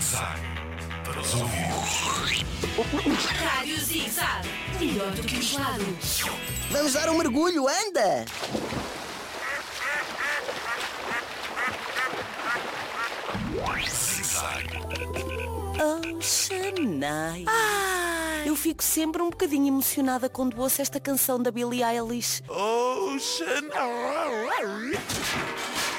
Zig-Zag para os ouvidos. Rádio Zig-Zag, melhor do que o gelado. Vamos dar um mergulho, anda! Zig-Zag. Oh, Shania. Eu fico sempre um bocadinho emocionada quando ouço esta canção da Billie Eilish. Oh, Shania.